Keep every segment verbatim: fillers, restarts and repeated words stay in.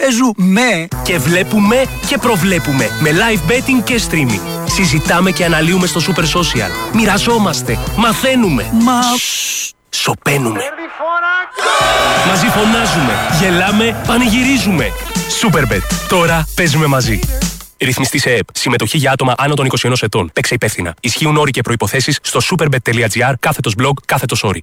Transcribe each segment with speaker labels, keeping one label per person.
Speaker 1: παίζουμε
Speaker 2: και βλέπουμε και προβλέπουμε με live betting και streaming. Συζητάμε και αναλύουμε στο Super Social. Μοιραζόμαστε, μαθαίνουμε.
Speaker 1: Μα...
Speaker 2: Σωπαίνουμε. Μαζί φωνάζουμε, γελάμε, πανηγυρίζουμε. Superbet. Τώρα παίζουμε μαζί. Ρυθμιστή σε ΕΕΠ. Συμμετοχή για άτομα άνω των είκοσι ενός ετών. Παίξε υπεύθυνα. Ισχύουν όροι και προϋποθέσεις στο superbet.gr κάθετος blog κάθετος όροι.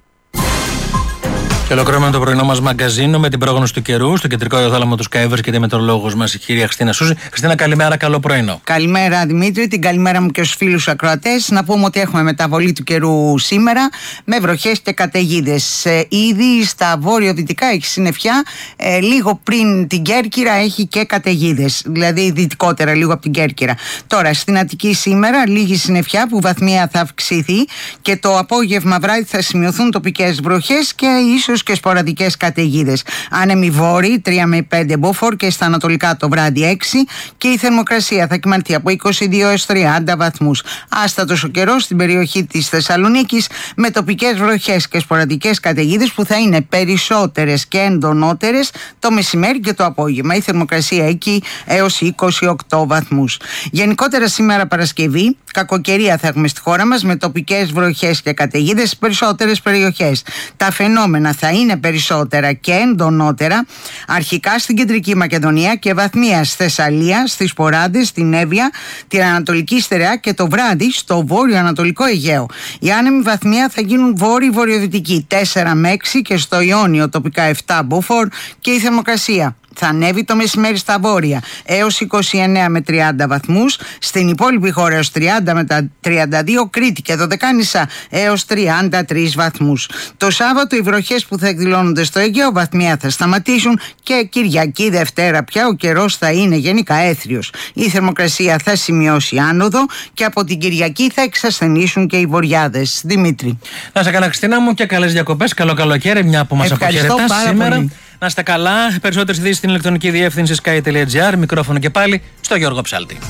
Speaker 3: Και ολοκληρώνουμε το πρωινό μας μαγκαζίνο με την πρόγνωση του καιρού στο κεντρικό υδρόθαλαμο του Skyverse και τη μετεωρολόγος μας η κυρία Χριστίνα Σούζη. Χριστίνα, καλημέρα, καλό πρωινό.
Speaker 4: Καλημέρα Δημήτρη, την καλημέρα μου και στους φίλους ακροατές. Να πούμε ότι έχουμε μεταβολή του καιρού σήμερα με βροχές και καταιγίδες. Ε, ήδη στα βόρειο-δυτικά έχει συννεφιά, ε, λίγο πριν την Κέρκυρα έχει και καταιγίδες, δηλαδή δυτικότερα λίγο από την Κέρκυρα. Τώρα στην Αττική σήμερα λίγη συννεφιά που βαθμία θα αυξηθεί και το απόγευμα βράδυ θα σημειωθούν τοπικές βροχές και ίσως και σποραδικές καταιγίδες. Άνεμοι βόρειοι τρία με πέντε μποφόρ και στα ανατολικά το βράδυ έξι και η θερμοκρασία θα κυμανθεί από είκοσι δύο έως τριάντα βαθμούς. Άστατος ο καιρός στην περιοχή της Θεσσαλονίκης με τοπικές βροχές και σποραδικές καταιγίδες που θα είναι περισσότερες και εντονότερες το μεσημέρι και το απόγευμα. Η θερμοκρασία εκεί έως είκοσι οκτώ βαθμούς. Γενικότερα σήμερα Παρασκευή κακοκαιρία θα έχουμε στη χώρα μας με τοπικές βροχές και καταιγίδες στις περισσότερες περιοχές. Τα φαινόμενα θα είναι περισσότερα και εντονότερα αρχικά στην Κεντρική Μακεδονία και βαθμία στη Θεσσαλία, στις Ποράδες, στην Εύβοια, την Ανατολική Στερεά και το βράδυ στο βόρειο-ανατολικό Αιγαίο. Οι άνεμοι βαθμία θα γίνουν βόρειο-βορειοδυτικοί τέσσερα με έξι και στο Ιόνιο τοπικά επτά μποφόρ και η θερμοκρασία θα ανέβει το μεσημέρι στα βόρεια έως είκοσι εννέα με τριάντα βαθμούς, στην υπόλοιπη χώρα έως τριάντα με τριάντα δύο, Κρήτη και Δωδεκάνησα έως τριάντα τρεις βαθμούς. Το Σάββατο οι βροχές που θα εκδηλώνονται στο Αιγαίο βαθμία θα σταματήσουν και Κυριακή Δευτέρα πια ο καιρός θα είναι γενικά έθριος. Η θερμοκρασία θα σημειώσει άνοδο και από την Κυριακή θα εξασθενήσουν και οι βοριάδες. Δημήτρη.
Speaker 3: Να σε καλά Χριστίνα μου και καλές διακοπές, καλό καλοκαίρι, μια που μας αποχαιρετάς σήμερα. Πολύ. Να είστε καλά. Περισσότερες ειδήσεις στην ηλεκτρονική διεύθυνση sky.gr. Μικρόφωνο και πάλι στο Γιώργο Ψάλτη.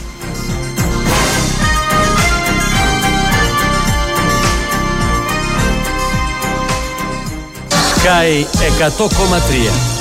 Speaker 5: Sky εκατό κόμμα τρία.